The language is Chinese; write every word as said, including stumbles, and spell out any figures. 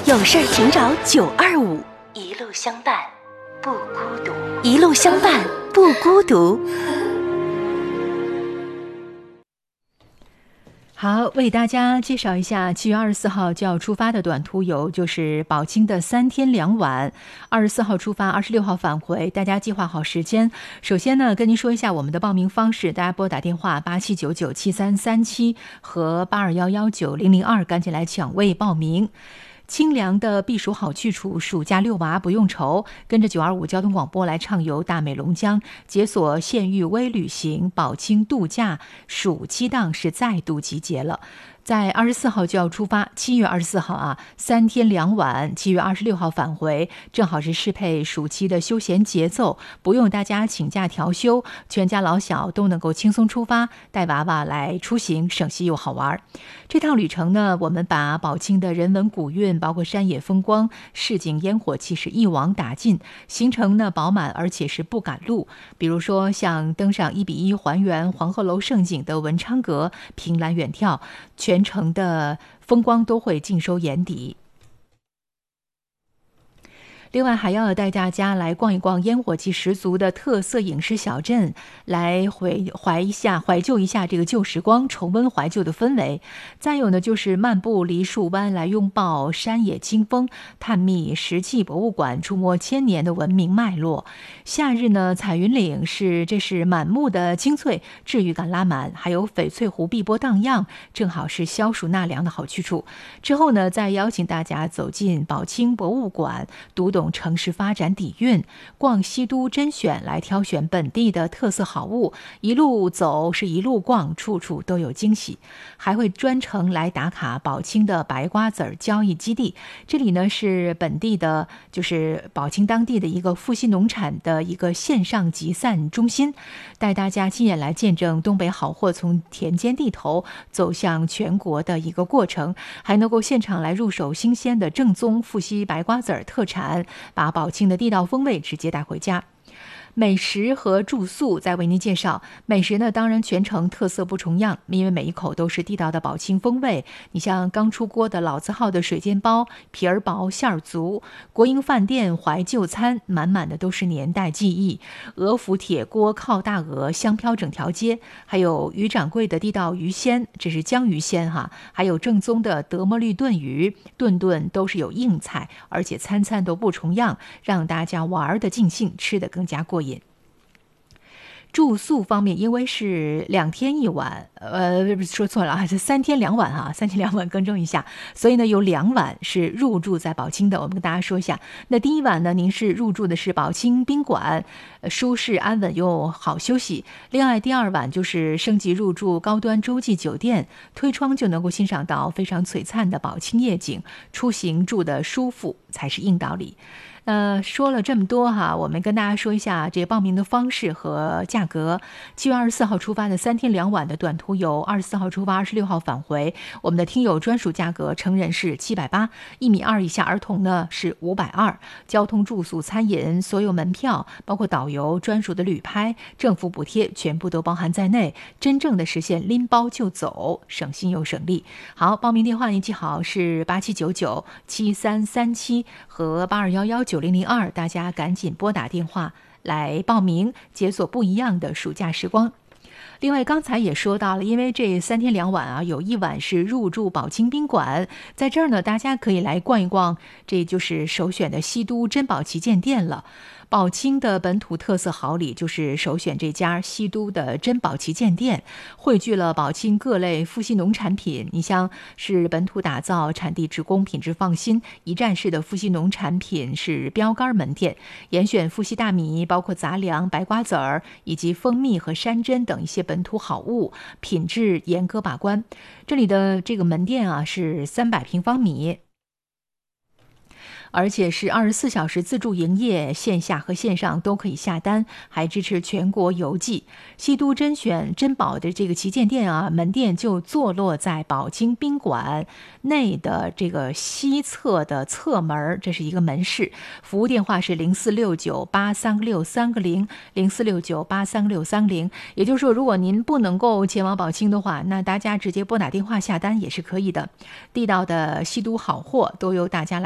有事请找九二五，一路相伴不孤独，一路相伴不孤独。 好，为大家介绍一下七月二十四号就要出发的短途游，就是宝清的三天两晚。二十四号出发，二十六号返回，大家计划好时间。首先呢，跟您说一下我们的报名方式，大家拨打电话八七九九七三三七和八二幺幺九零零二，赶紧来抢位报名。清凉的避暑好去处，暑假遛娃不用愁。跟着九二五交通广播来畅游大美龙江，解锁县域微旅行，宝清度假暑期档是再度集结了。在二十四号就要出发，七月二十四号啊，三天两晚，七月二十六号返回，正好是适配暑期的休闲节奏，不用大家请假调休，全家老小都能够轻松出发，带娃娃来出行，省心又好玩。这趟旅程呢，我们把宝清的人文古韵，包括山野风光、市井烟火气是一网打尽，行程呢饱满，而且是不赶路。比如说像登上一比一还原黄鹤楼胜景的文昌阁，凭栏远眺，全程的风光都会尽收眼底。另外还要带大家来逛一逛烟火气十足的特色影视小镇，来回怀一下怀旧一下这个旧时光，重温怀旧的氛围。再有呢，就是漫步梨树湾，来拥抱山野清风，探秘石器博物馆，触摸千年的文明脉络。夏日呢，彩云岭是这是满目的青翠，治愈感拉满，还有翡翠湖碧波荡漾，正好是消暑纳凉的好去处。之后呢，再邀请大家走进宝清博物馆，读懂城市发展底蕴，逛西都甄选，来挑选本地的特色好物，一路走是一路逛，处处都有惊喜。还会专程来打卡宝清的白瓜子儿交易基地，这里呢是本地的，就是宝清当地的一个富硒农产的一个线上集散中心，带大家亲眼来见证东北好货从田间地头走向全国的一个过程，还能够现场来入手新鲜的正宗富硒白瓜子儿特产，把宝清的地道风味直接带回家。美食和住宿再为您介绍。美食呢，当然全程特色不重样，因为每一口都是地道的宝清风味。你像刚出锅的老字号的水煎包，皮儿薄馅儿足；国营饭店怀旧餐，满满的都是年代记忆。鹅府铁锅靠大鹅，香飘整条街。还有于掌柜的地道鱼鲜，这是江鱼鲜哈，还有正宗的德莫绿炖鱼，顿顿都是有硬菜，而且餐餐都不重样，让大家玩得尽兴，吃得更加过瘾。住宿方面，因为是两天一晚，呃，说错了啊，是三天两晚哈，三天两晚更正一下。所以呢，有两晚是入住在宝清的，我们跟大家说一下。那第一晚呢，您是入住的是宝清宾馆，舒适安稳又好休息。另外，第二晚就是升级入住高端洲际酒店，推窗就能够欣赏到非常璀璨的宝清夜景，出行住的舒服才是硬道理。呃，说了这么多哈，我们跟大家说一下这个报名的方式和价格。七月二十四号出发的三天两晚的短途游，二十四号出发，二十六号返回。我们的听友专属价格，成人是七百八，一米二以下儿童呢是五百二。交通、住宿、餐饮，所有门票，包括导游、专属的旅拍、政府补贴，全部都包含在内。真正的实现拎包就走，省心又省力。好，报名电话您记好是八七九九七三三七和八二幺幺九零零二，大家赶紧拨打电话来报名，解锁不一样的暑假时光。另外刚才也说到了，因为这三天两晚啊，有一晚是入住宝清宾馆，在这儿呢大家可以来逛一逛，这就是首选的西都珍宝旗舰店了。宝清的本土特色好礼就是首选这家西都的珍宝旗舰店，汇聚了宝清各类富硒农产品。你像是本土打造，产地直供，品质放心，一站式的富硒农产品是标杆门店，严选富硒大米，包括杂粮、白瓜子儿以及蜂蜜和山珍等一些本土好物，品质严格把关。这里的这个门店啊是三百平方米。而且是二十四小时自助营业，线下和线上都可以下单，还支持全国邮寄。西都甄选珍宝的这个旗舰店啊，门店就坐落在宝清宾馆内的这个西侧的侧门，这是一个门市。服务电话是零四六九八三六三个零，零四六九八三六三零。也就是说，如果您不能够前往宝清的话，那大家直接拨打电话下单也是可以的。地道的西都好货都由大家来